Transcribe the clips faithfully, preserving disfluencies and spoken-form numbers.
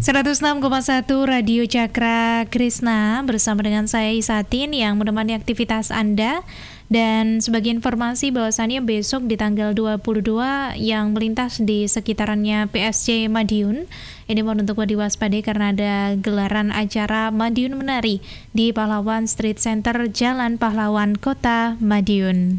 seratus enam koma satu Radio Cakra Krishna bersama dengan saya Isatin yang menemani aktivitas Anda. Dan sebagai informasi bahwasannya besok di tanggal dua puluh dua yang melintas di sekitarannya P S C Madiun, ini mohon untuk diwaspadai karena ada gelaran acara Madiun Menari di Pahlawan Street Center Jalan Pahlawan Kota Madiun.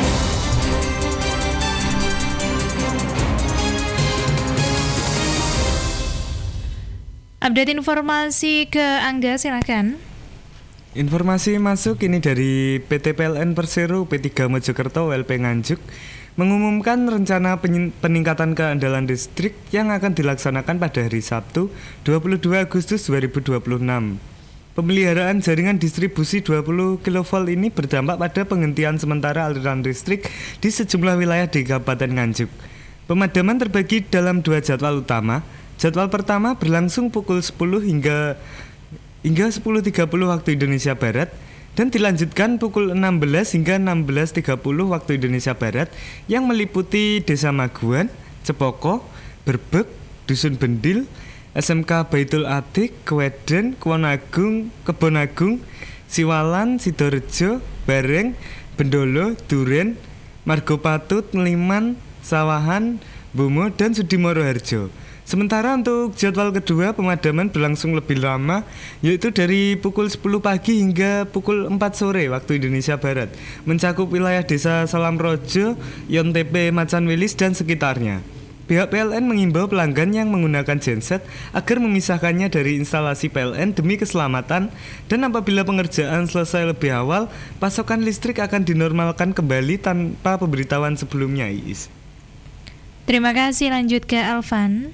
Update informasi ke Angga, silakan. Informasi masuk ini dari P T P L N Persero P tiga Mojokerto W L P Nganjuk mengumumkan rencana peningkatan keandalan listrik yang akan dilaksanakan pada hari Sabtu dua puluh dua Agustus dua ribu dua puluh enam. Pemeliharaan jaringan distribusi dua puluh kilovolt ini berdampak pada penghentian sementara aliran listrik di sejumlah wilayah di Kabupaten Nganjuk. Pemadaman terbagi dalam dua jadwal utama. Jadwal pertama berlangsung pukul sepuluh hingga hingga sepuluh tiga puluh waktu Indonesia Barat dan dilanjutkan pukul enam belas hingga enam belas tiga puluh waktu Indonesia Barat yang meliputi Desa Maguan, Cepoko, Berbek, Dusun Bendil, S M K Baitul Atik, Kweden, Kuwonagung, Kebonagung, Siwalan, Sidorejo, Bareng, Bendolo, Duren, Margopatut, Ngeliman, Sawahan, Bomo, dan Sudimoro Harjo. Sementara untuk jadwal kedua pemadaman berlangsung lebih lama, yaitu dari pukul sepuluh pagi hingga pukul empat sore waktu Indonesia Barat, mencakup wilayah Desa Salamrojo, Yontepe, Macanwilis, dan sekitarnya. Pihak P L N mengimbau pelanggan yang menggunakan genset agar memisahkannya dari instalasi P L N demi keselamatan, dan apabila pengerjaan selesai lebih awal, pasokan listrik akan dinormalkan kembali tanpa pemberitahuan sebelumnya. Iis. Terima kasih, lanjut ke Alvan.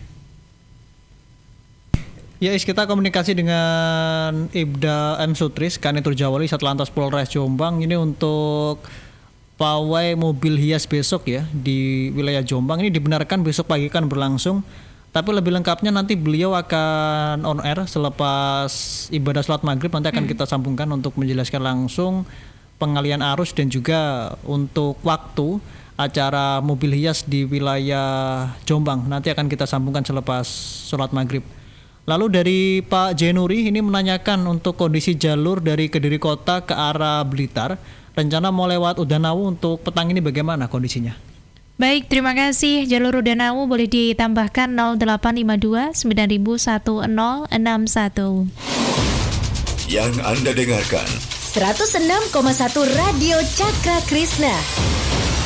Ya, Is, kita komunikasi dengan Ibda M. Sutris, Kanitur Jawali, Satlantas Polres Jombang. Ini untuk pawai mobil hias besok ya di wilayah Jombang. Ini dibenarkan besok pagi kan berlangsung. Tapi lebih lengkapnya nanti beliau akan on air selepas ibadah salat maghrib. Nanti akan kita sambungkan untuk menjelaskan langsung pengalian arus dan juga untuk waktu acara mobil hias di wilayah Jombang. Nanti akan kita sambungkan selepas salat maghrib. Lalu dari Pak Jenuri ini menanyakan untuk kondisi jalur dari Kediri Kota ke arah Blitar. Rencana mau lewat Udanawu untuk petang ini bagaimana kondisinya? Baik, terima kasih. Jalur Udanawu boleh ditambahkan nol delapan lima dua sembilan satu nol enam satu. Yang Anda dengarkan seratus enam koma satu Radio Cakra Krishna.